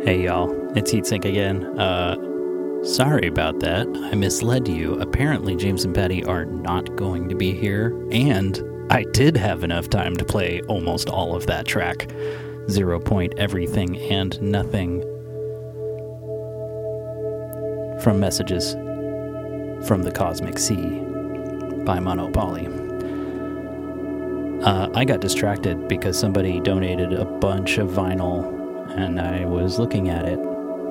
Hey y'all, it's Heatsink again. Sorry about that. I misled you. Apparently James and Patty are not going to be here, and I did have enough time to play almost all of that track. 0 Point Everything and Nothing. From Messages from the Cosmic Sea by Monopoly. I got distracted because somebody donated a bunch of vinyl and I was looking at it.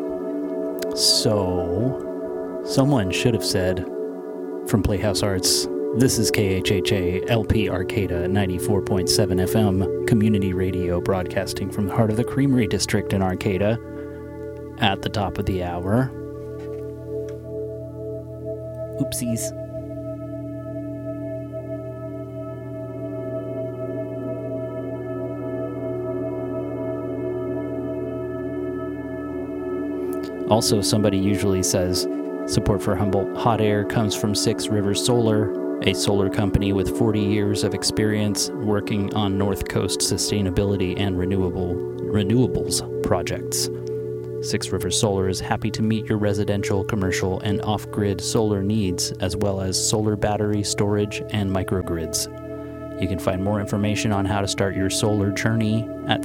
So, someone should have said from Playhouse Arts, this is KHHA LP Arcata 94.7 FM community radio broadcasting from the heart of the Creamery District in Arcata at the top of the hour. Oopsies. Also, somebody usually says, support for Humboldt Hot Air comes from Six Rivers Solar, a solar company with 40 years of experience working on North Coast sustainability and renewables projects. Six Rivers Solar is happy to meet your residential, commercial, and off-grid solar needs, as well as solar battery storage and microgrids. You can find more information on how to start your solar journey at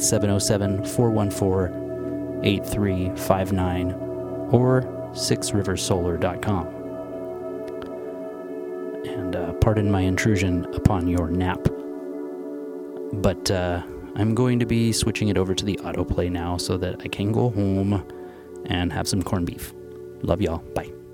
707-414-8359 or sixriversolar.com. And pardon my intrusion upon your nap, but I'm going to be switching it over to the autoplay now so that I can go home and have some corned beef. Love y'all. Bye.